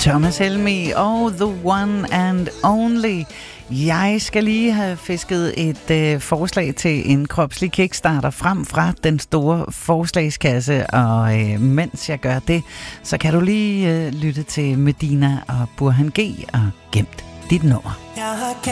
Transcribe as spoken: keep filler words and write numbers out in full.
Thomas Helmig og The One and Only. Jeg skal lige have fisket et øh, forslag til en kropslig kickstarter frem fra den store forslagskasse, og øh, mens jeg gør det, så kan du lige øh, lytte til Medina og Burhan G og Gemt dit nummer.